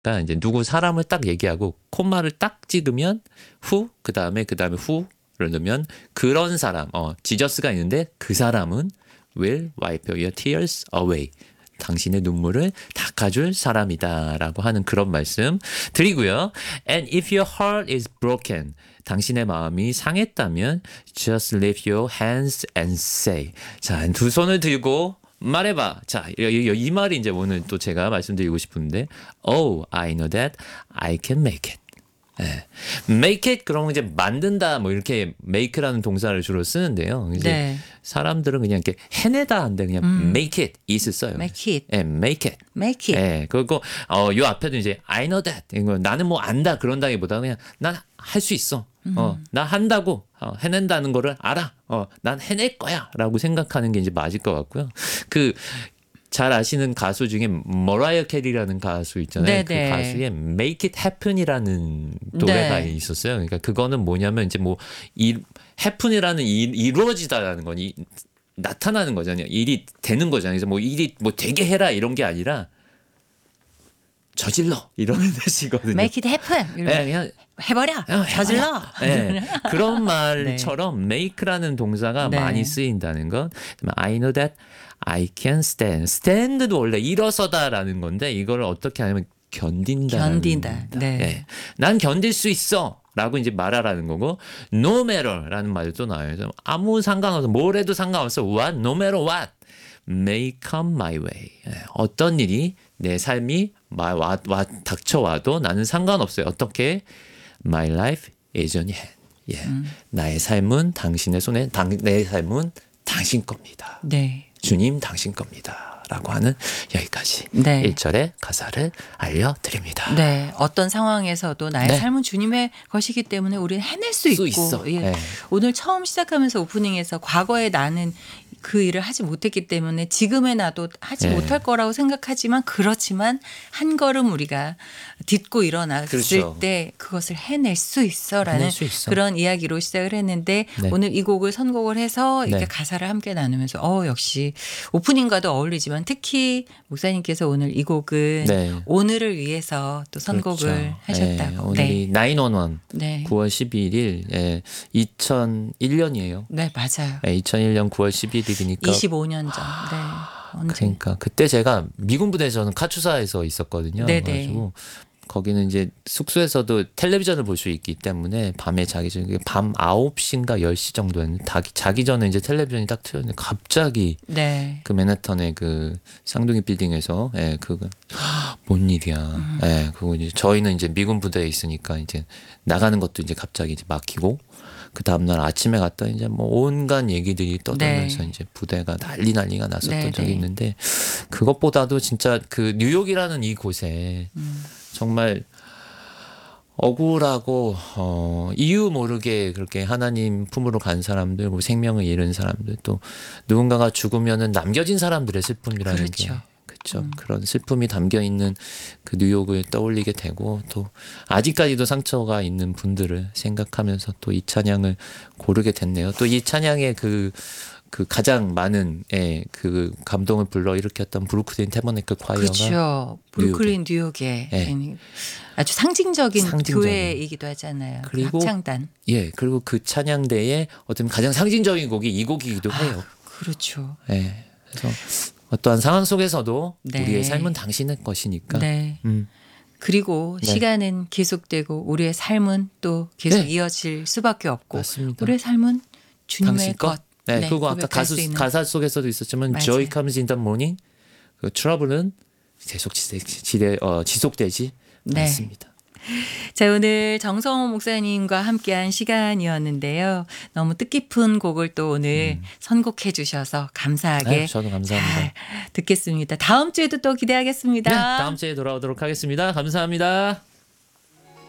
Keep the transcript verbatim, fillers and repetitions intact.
그러니까 이제 누구 사람을 딱 얘기하고 콤마를 딱 찍으면 who 그 다음에 그 다음에 who를 넣으면 그런 사람 어 지저스가 있는데 그 사람은 will wipe your tears away. 당신의 눈물을 닦아줄 사람이다라고 하는 그런 말씀 드리고요. And if your heart is broken, 당신의 마음이 상했다면 just lift your hands and say. 자, 두 손을 들고 말해봐. 자, 이, 이, 이 말이 이제 오늘 또 제가 말씀드리고 싶은데, Oh, I know that I can make it. 네. make it 그러면 이제 만든다 뭐 이렇게 make라는 동사를 주로 쓰는데요. 이제 네. 사람들은 그냥 이렇게 해내다 한데 그냥 음. make it it을 써요. make it. 네, make it. make it. 네, 그리고 어, 요 앞에도 이제 I know that. 이거 나는 뭐 안다 그런다기보다 그냥 난 할 수 있어. 음. 어, 나 한다고 어, 해낸다는 거를 알아. 어, 난 해낼 거야라고 생각하는 게 이제 맞을 것 같고요. 그 잘 아시는 가수 중에 머라이어 캐리라는 가수 있잖아요. 네네. 그 가수의 Make It Happen이라는 노래가 네. 있었어요. 그러니까 그거는 뭐냐면 이제 뭐 이 Happen이라는 이, 이루어지다라는 건 이, 나타나는 거잖아요. 일이 되는 거잖아요. 그래서 뭐 일이 뭐 되게 해라 이런 게 아니라 저질러 이런 뜻이거든요. make it happen. 네, 그냥 해버려. 어, 저질러. 네, 그런 말처럼 네. make라는 동사가 네. 많이 쓰인다는 것. I know that I can stand. stand도 원래 일어서다라는 건데 이걸 어떻게 하냐면 견딘다. 견딘다. 네. 네. 난 견딜 수 있어. 라고 이제 말하라는 거고 no matter라는 말도 또 나와요. 그래서 아무 상관없어. 뭘 해도 상관없어. What? No matter what may come my way. 어떤 일이 내 삶이 와, 와, 와, 닥쳐와도 나는 상관없어요. 어떻게? My life is in your hand. 예. 음. 나의 삶은 당신의 손에, 당, 내 삶은 당신 겁니다. 네. 주님 당신 겁니다. 라고 하는 여기까지 네. 일 절의 가사를 알려드립니다. 네, 어떤 상황에서도 나의 네. 삶은 주님의 것이기 때문에 우리는 해낼 수 수 있고 있어. 예. 네. 오늘 처음 시작하면서 오프닝에서 과거에 나는 그 일을 하지 못했기 때문에 지금의 나도 하지 네. 못할 거라고 생각하지만 그렇지만 한 걸음 우리가 딛고 일어났을 그렇죠. 때 그것을 해낼 수 있어라는 해낼 수 있어. 그런 이야기로 시작을 했는데 네. 오늘 이 곡을 선곡을 해서 이렇게 네. 가사를 함께 나누면서 어 역시 오프닝과도 어울리지만 특히 목사님께서 오늘 이 곡은 네. 오늘을 위해서 또 선곡을 그렇죠. 하셨다고. 네, 오늘이 나인일일 네. 구월 십이일 예, 이천일 년이에요. 네, 맞아요. 예, 이천일 년 구월 십일일이니까 이십오 년 전. 네. 언제? 그러니까 그때 제가 미군 부대에서는 카투사에서 있었거든요. 네네. 그래가지고 거기는 이제 숙소에서도 텔레비전을 볼 수 있기 때문에 밤에 자기 전에 밤 아홉 시인가 열 시 정도였는데 자기, 자기 전에 이제 텔레비전이 딱 틀었는데 갑자기 네. 그 맨하탄의 그 쌍둥이 빌딩에서 예, 그거 뭔 일이야. 음. 예, 그거 이제 저희는 이제 미군 부대에 있으니까 이제 나가는 것도 이제 갑자기 이제 막히고 그 다음날 아침에 갔다 이제 뭐 온갖 얘기들이 떠들면서 네. 이제 부대가 난리 난리가 났었던 네, 적이 네. 있는데 그것보다도 진짜 그 뉴욕이라는 이 곳에 음. 정말 억울하고 어, 이유 모르게 그렇게 하나님 품으로 간 사람들, 뭐 생명을 잃은 사람들, 또 누군가가 죽으면은 남겨진 사람들의 슬픔이라는 그렇죠. 게 그렇죠. 그런 슬픔이 담겨 있는 그 뉴욕을 떠올리게 되고 또 아직까지도 상처가 있는 분들을 생각하면서 또 이 찬양을 고르게 됐네요. 또 이 찬양의 그 그 가장 많은 예, 그 감동을 불러 일으켰던 브루클린 태버네클 콰이어가 그렇죠. 브루클린 뉴욕의 네. 아주 상징적인, 상징적인. 교회이기도 하잖아요. 그 그리고 합창단. 예, 그리고 그 찬양대의 어떤 가장 상징적인 곡이 이 곡이기도 해요. 그렇죠. 예. 그래서 어떠한 상황 속에서도 네. 우리의 삶은 당신의 것이니까. 네. 음. 그리고 네. 시간은 계속되고 우리의 삶은 또 계속 네. 이어질 수밖에 없고 맞습니다. 우리의 삶은 주님의 당신 것. 것. 네, 네, 그리고 아까 고백할 가수 수 있는. 가사 속에서도 있었지만 맞아요. Joy comes in the morning. 그 트러블은 계속 지대, 지대, 어, 지속되지 네. 않습니다. 자, 오늘 정성호 목사님과 함께한 시간이었는데요. 너무 뜻깊은 곡을 또 오늘 음. 선곡해 주셔서 감사하게 네, 저도 감사합니다. 잘 듣겠습니다. 다음 주에도 또 기대하겠습니다. 네, 다음 주에 돌아오도록 하겠습니다. 감사합니다.